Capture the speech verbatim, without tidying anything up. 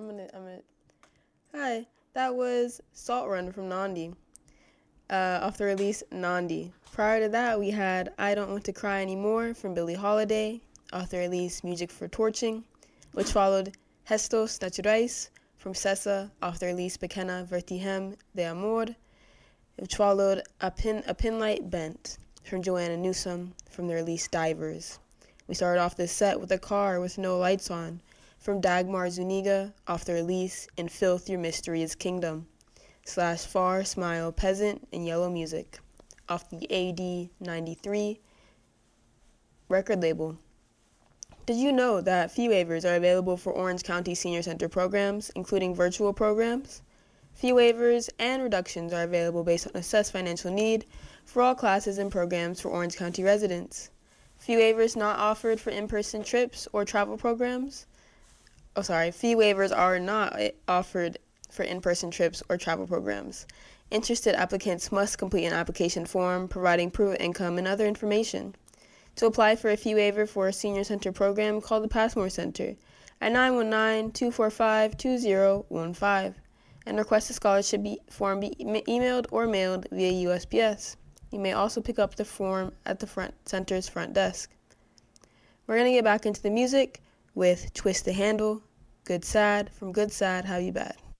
I'm gonna, I'm gonna. Hi, that was Salt Run from Nandi, uh, off the release Nandi. Prior to that, we had I Don't Want to Cry Anymore from Billie Holiday, off the release Music for Torching, which followed Hestos Naturais from Sessa, off the release Pequena Vertihem de Amor, which followed A Pin, A Pin Light Bent from Joanna Newsom from the release Divers. We started off this set with A Car with No Lights On from Dagmar Zuniga, off the release In Filth Your Mystery is Kingdom, slash Far Smile Peasant and Yellow Music, off the A D ninety-three record label. Did you know that fee waivers are available for Orange County Senior Center programs, including virtual programs? Fee waivers and reductions are available based on assessed financial need for all classes and programs for Orange County residents. Fee waivers not offered for in-person trips or travel programs. Oh, sorry. Fee waivers are not offered for in-person trips or travel programs. Interested applicants must complete an application form providing proof of income and other information. To apply for a fee waiver for a senior center program, call the Passmore Center at nine one nine, two four five, two zero one five and request a scholarship be, form be e- emailed or mailed via U S P S. You may also pick up the form at the front center's front desk. We're going to get back into the music with Twist the Handle, Good Sad from Good Sad How You Bad.